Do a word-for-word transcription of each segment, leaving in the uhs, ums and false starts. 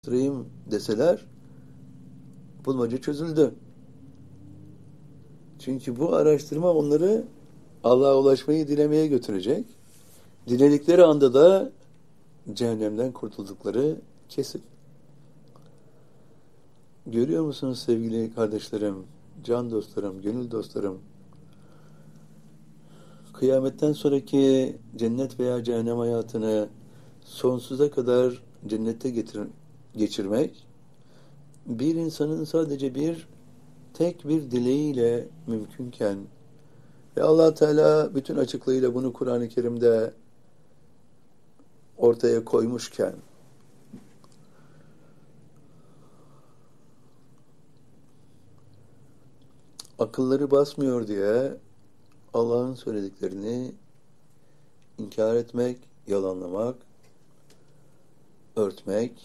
araştırayım deseler bulmaca çözüldü. Çünkü bu araştırma onları Allah'a ulaşmayı dilemeye götürecek. Diledikleri anda da cehennemden kurtuldukları kesin. Görüyor musunuz sevgili kardeşlerim, can dostlarım, gönül dostlarım? Kıyametten sonraki cennet veya cehennem hayatını sonsuza kadar cennette getir, geçirmek, bir insanın sadece bir tek bir dileğiyle mümkünken ve Allah Teala bütün açıklığıyla bunu Kur'an-ı Kerim'de ortaya koymuşken, akılları basmıyor diye Allah'ın söylediklerini inkar etmek, yalanlamak, örtmek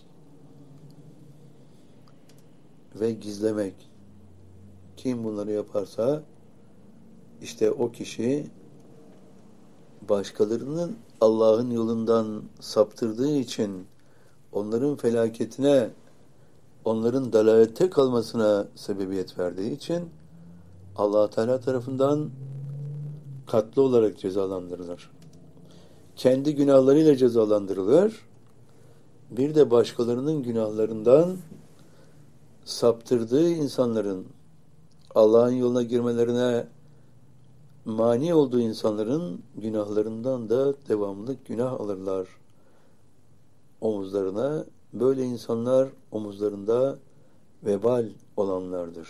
ve gizlemek. Kim bunları yaparsa işte o kişi başkalarının Allah'ın yolundan saptırdığı için onların felaketine, onların dalalette kalmasına sebebiyet verdiği için Allah Teala tarafından katlı olarak cezalandırılır. Kendi günahlarıyla cezalandırılır. Bir de başkalarının günahlarından saptırdığı insanların Allah'ın yoluna girmelerine mani olduğu insanların günahlarından da devamlı günah alırlar omuzlarına. Böyle insanlar omuzlarında vebal olanlardır.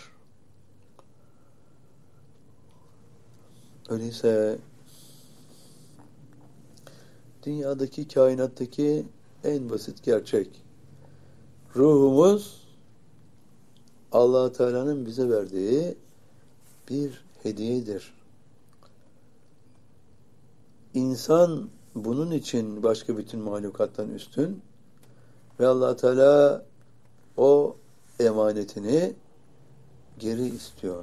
Öyleyse dünyadaki, kainattaki en basit gerçek, ruhumuz Allah Teala'nın bize verdiği bir hediyedir. İnsan bunun için başka bütün mahlukattan üstün ve Allah Teala o emanetini geri istiyor.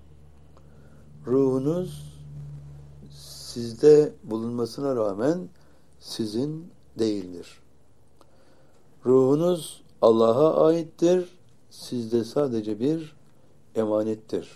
Ruhunuz sizde bulunmasına rağmen sizin değildir. Ruhunuz Allah'a aittir, sizde sadece bir emanettir.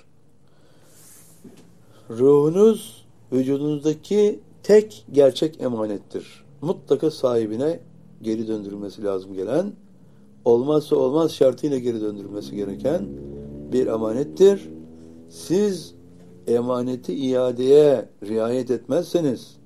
Ruhunuz vücudunuzdaki tek gerçek emanettir. Mutlaka sahibine geri döndürülmesi lazım gelen, olmazsa olmaz şartıyla geri döndürülmesi gereken bir emanettir. Siz emaneti iadeye riayet etmezseniz,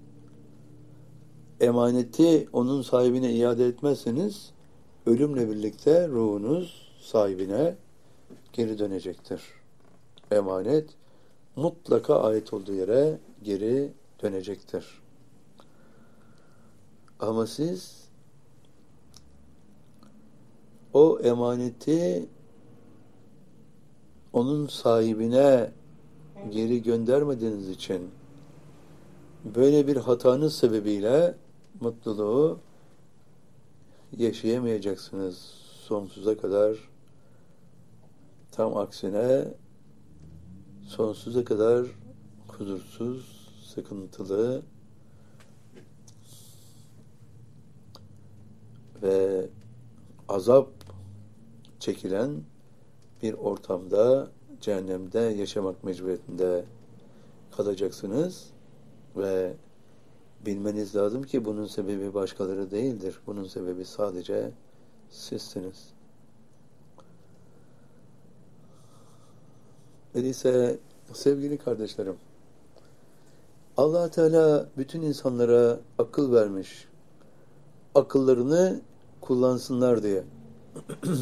emaneti onun sahibine iade etmezseniz, ölümle birlikte ruhunuz sahibine geri dönecektir. Emanet mutlaka ait olduğu yere geri dönecektir. Ama siz o emaneti onun sahibine geri göndermediğiniz için böyle bir hatanız sebebiyle mutluluğu yaşayamayacaksınız sonsuza kadar. Tam aksine sonsuza kadar huzursuz, sıkıntılı ve azap çekilen bir ortamda, cehennemde yaşamak mecburiyetinde kalacaksınız ve bilmeniz lazım ki bunun sebebi başkaları değildir. Bunun sebebi sadece sizsiniz. Öyleyse sevgili kardeşlerim, Allah Teala bütün insanlara akıl vermiş. Akıllarını kullansınlar diye.